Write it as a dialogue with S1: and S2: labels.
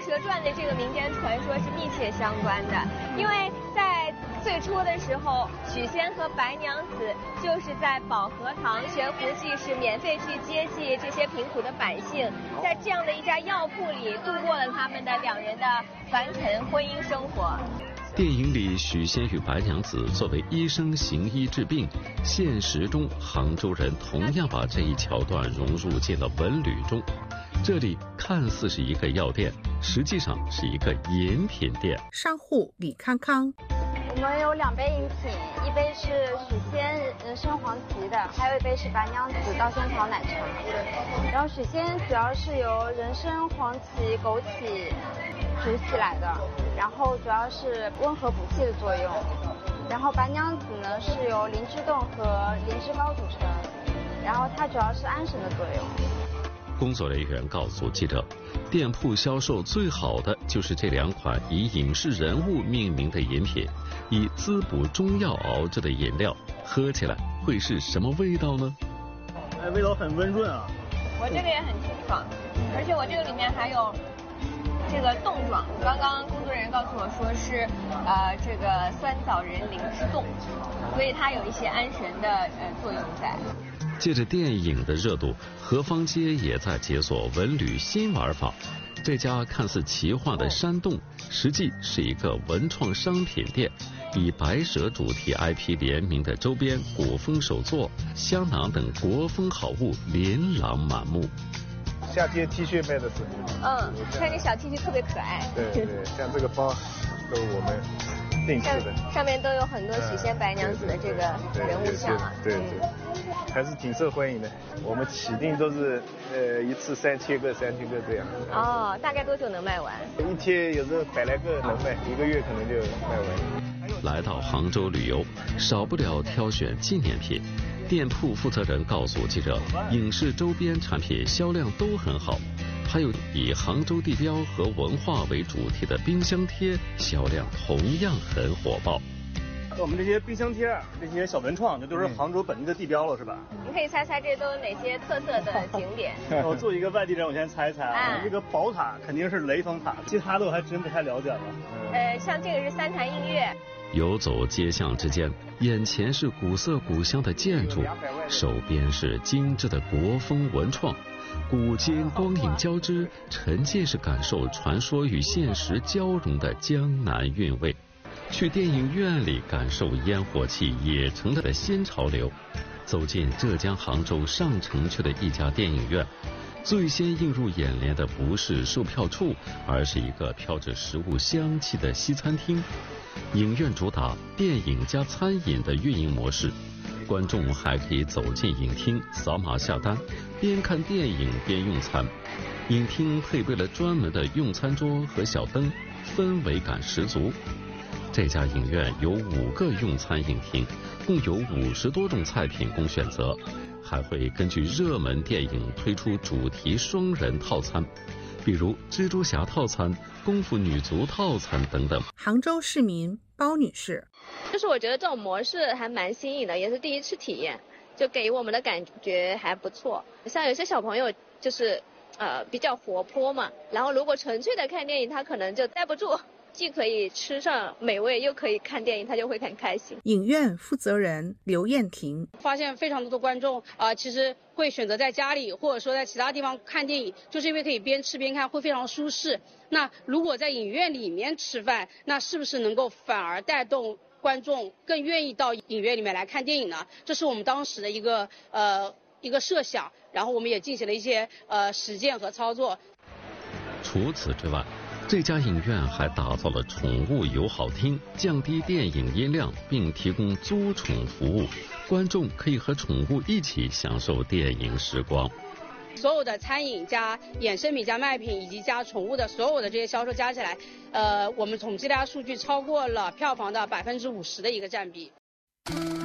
S1: 蛇传》的这个民间传说是密切相关的，因为在最初的时候，许仙和白娘子就是在保和堂悬壶济世，免费去接济这些贫苦的百姓，在这样的一家药铺里度过了他们的2人的凡尘婚姻生活。
S2: 电影里许仙与白娘子作为医生行医治病，现实中杭州人同样把这一桥段融入进了文旅中。这里看似是一个药店，实际上是一个饮品店。
S3: 商户李康康，
S4: 我们有2杯饮品，一杯是许仙人参黄芪的，还有一杯是白娘子稻仙草奶茶。然后许仙主要是由人参、黄芪、枸杞煮起来的，然后主要是温和补气的作用。然后白娘子呢是由灵芝冻和灵芝膏组成，然后它主要是安神的作用。
S2: 工作人员告诉记者，店铺销售最好的就是这2款以影视人物命名的饮品，以滋补中药熬制的饮料，喝起来会是什么味道呢？
S5: 味道很温润啊。
S1: 我这个也很清爽，而且我这个里面还有这个冻状，刚刚工作人员告诉我说是这个酸枣仁灵芝冻，所以它有一些安神的作用在。
S2: 借着电影的热度，何坊街也在解锁文旅新玩法。这家看似奇幻的山洞，实际是一个文创商品店，以白蛇主题 IP 联名的周边、古风手作、香囊等国风好物琳琅满目。
S6: 夏天 T 恤卖的是，
S1: 看这小 T 恤特别可爱。
S6: 对，像这个包都是我们定制的，
S1: 上面都有很多许仙白娘子的这个人物像啊。
S6: 对，还是挺受欢迎的。我们起订都是一次3000个这样。
S1: 哦，大概多久能卖完？
S6: 一天有时候100来个能卖，1个月可能就卖完。
S2: 来到杭州旅游，少不了挑选纪念品。店铺负责人告诉记者，影视周边产品销量都很好，还有以杭州地标和文化为主题的冰箱贴销量同样很火爆。
S5: 我们这些冰箱贴、这些小文创，这都是杭州本地的地标了，是吧？
S1: 你可以猜猜这都有哪些特色的景点？
S5: 我作为一个外地人，我先猜一猜这个宝塔肯定是雷峰塔，其他的我还真不太了解了。
S1: 像这个是三潭印月。
S2: 游走街巷之间，眼前是古色古香的建筑，手边是精致的国风文创，古今光影交织，沉浸式感受传说与现实交融的江南韵味。去电影院里感受烟火气野城的新潮流，走进浙江杭州上城区的一家电影院，最先映入眼帘的不是售票处，而是一个飘着食物香气的西餐厅。影院主打电影加餐饮的运营模式，观众还可以走进影厅扫码下单，边看电影边用餐。影厅配备了专门的用餐桌和小灯，氛围感十足。这家影院有5个用餐影厅，共有50多种菜品供选择，还会根据热门电影推出主题双人套餐，比如蜘蛛侠套餐、功夫女足套餐等等。
S3: 杭州市民包女士，
S7: 就是我觉得这种模式还蛮新颖的，也是第一次体验，就给我们的感觉还不错。像有些小朋友就是比较活泼嘛，然后如果纯粹的看电影，他可能就待不住，既可以吃上美味，又可以看电影，他就会很开心。
S3: 影院负责人刘艳婷
S8: 发现非常多的观众其实会选择在家里或者说在其他地方看电影，就是因为可以边吃边看，会非常舒适。那如果在影院里面吃饭，那是不是能够反而带动观众更愿意到影院里面来看电影呢？这是我们当时的一个设想，然后我们也进行了一些实践和操作。
S2: 除此之外，这家影院还打造了宠物友好厅，降低电影音量，并提供租宠服务，观众可以和宠物一起享受电影时光。
S8: 所有的餐饮加衍生品加卖品以及加宠物的所有的这些销售加起来，我们统计大家数据超过了票房的50%的一个占比。